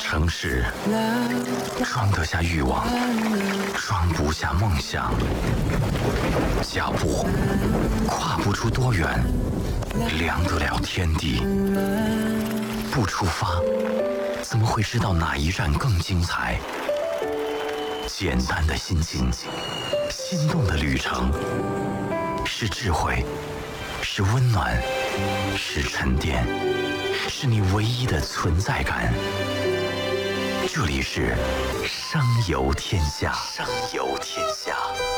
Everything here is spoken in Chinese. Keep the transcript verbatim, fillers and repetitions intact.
城市装得下欲望，装不下梦想。脚步跨不出多远，量得了天地。不出发，怎么会知道哪一站更精彩？简单的心情，心动的旅程，是智慧，是温暖，是沉淀，是你唯一的存在感。这里是声游天下，声游天下。